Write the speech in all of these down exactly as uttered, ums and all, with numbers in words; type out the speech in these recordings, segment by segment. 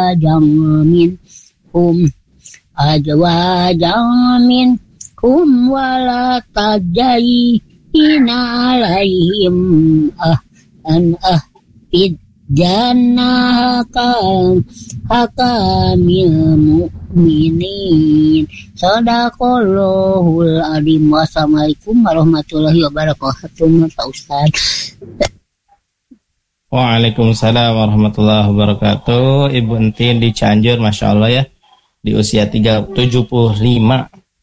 minhum azwajan minhum wala tajayina alaihim ah an ah id jannah hakam hakamil mu'minin. Sadaqallahul azim. Wassalamualaikum warahmatullahi wabarakatuh. Pak Ustaz. Waalaikumsalam warahmatullahi wabarakatuh. Ibu Entin di Cianjur, Masya Allah ya, di usia tujuh puluh lima.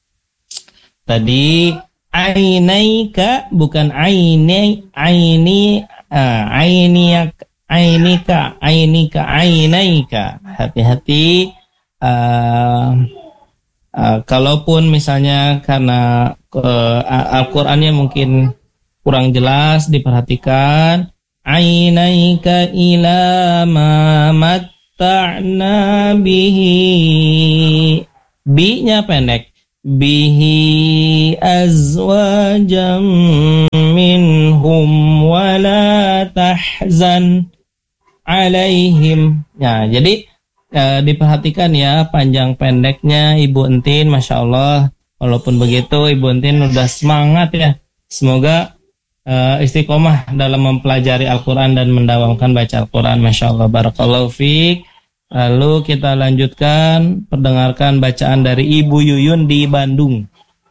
Tadi ainaika bukan aini aini uh, ainiak ainika ainika ainaika. Hati-hati uh, uh, kalaupun misalnya karena uh, Al-Qur'annya mungkin kurang jelas, diperhatikan. Ainaika ila ma matta'na bihi, bi-nya pendek, bihi azwajam minhum wala tahzan alaihim. Nah, jadi eh, diperhatikan ya panjang pendeknya Ibu Entin, Masya Allah. Walaupun begitu Ibu Entin udah semangat ya. Semoga uh, istiqomah dalam mempelajari Al-Quran dan mendawamkan baca Al-Quran. Masya Allah, barakallahu fiik. Lalu kita lanjutkan perdengarkan bacaan dari Ibu Yuyun di Bandung.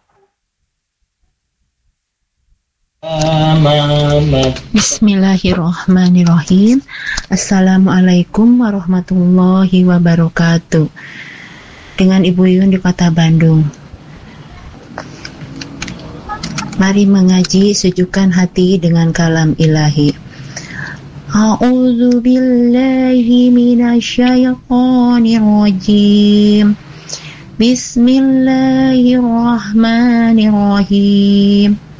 Bismillahirrahmanirrahim. Assalamualaikum warahmatullahi wabarakatuh. Dengan Ibu Yuyun di Kota Bandung. Mari mengaji, sejukkan hati dengan kalam ilahi. A'udzu billahi minasyaitonir rajim. Bismillahirrahmanirrahim.